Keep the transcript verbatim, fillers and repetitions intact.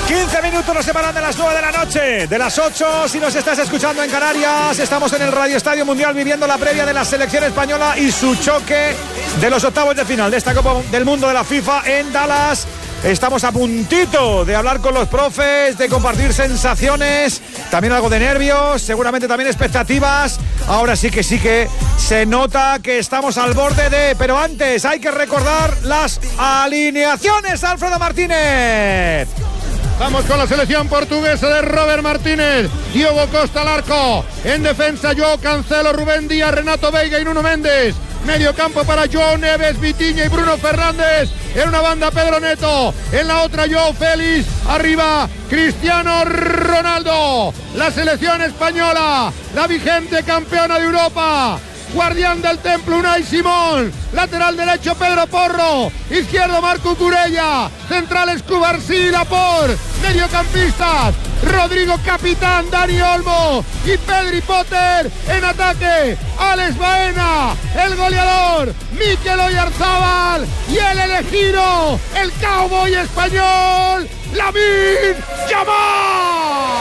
quince minutos nos separan de las nueve de la noche, de las ocho si nos estás escuchando en Canarias. Estamos en el Radio Estadio Mundial viviendo la previa de la selección española y su choque de los octavos de final de esta Copa del Mundo de la FIFA en Dallas. Estamos a puntito de hablar con los profes, de compartir sensaciones, también algo de nervios, seguramente también expectativas. Ahora sí que sí que se nota que estamos al borde de... Pero antes hay que recordar las alineaciones, Alfredo Martínez. Vamos con la selección portuguesa de Robert Martínez, Diogo Costa al arco, en defensa Joao Cancelo, Rubén Díaz, Renato Veiga y Nuno Méndez. Medio campo para João Neves, Vitinha y Bruno Fernández. En una banda Pedro Neto, en la otra Joao Félix, arriba Cristiano Ronaldo. La selección española, la vigente campeona de Europa. Guardián del templo Unai Simón, lateral derecho Pedro Porro, izquierdo Marco Curella, centrales Cubarsí, Laporte, mediocampistas Rodrigo Capitán, Dani Olmo y Pedri Potter. En ataque Alex Baena, el goleador Mikel Oyarzabal y el elegido, el cowboy español Lamine Yamal.